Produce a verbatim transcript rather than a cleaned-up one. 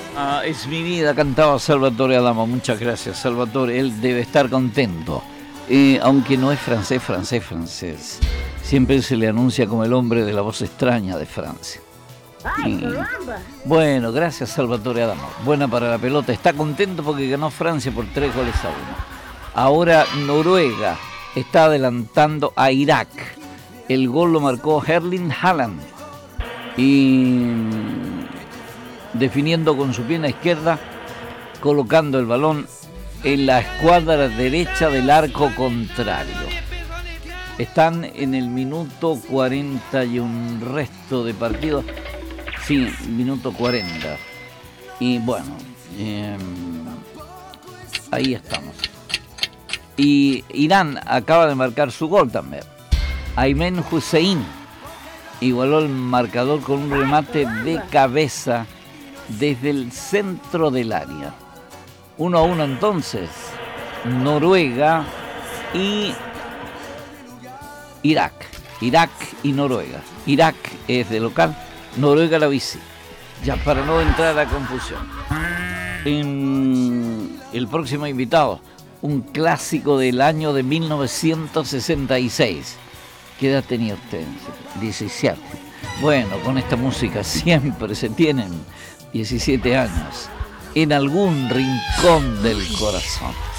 Ah, es mi vida, cantaba Salvatore Adamo. Muchas gracias, Salvatore. Él debe estar contento. Eh, aunque no es francés, francés, francés. Siempre se le anuncia como el hombre de la voz extraña de Francia. ¡Ay, Y, caramba! bueno, gracias, Salvatore Adamo. Buena para la pelota. Está contento porque ganó Francia por tres goles a uno. Ahora Noruega está adelantando a Irak. El gol lo marcó Erling Haaland. Y definiendo con su pierna izquierda, colocando el balón en la escuadra derecha del arco contrario. Están en el minuto cuarenta y un resto de partido. Sí, minuto cuarenta. Y bueno, eh, ahí estamos. Y Irán acaba de marcar su gol también. Aymen Hussein igualó el marcador con un remate de cabeza desde el centro del área. Uno a uno entonces, Noruega y Irak. Irak y Noruega. Irak es de local, Noruega la visita. Ya para no entrar a confusión. En el próximo invitado, un clásico del año de mil novecientos sesenta y seis. ¿Qué edad tenía usted? diecisiete. Bueno, con esta música siempre se tienen diecisiete años en algún rincón del corazón.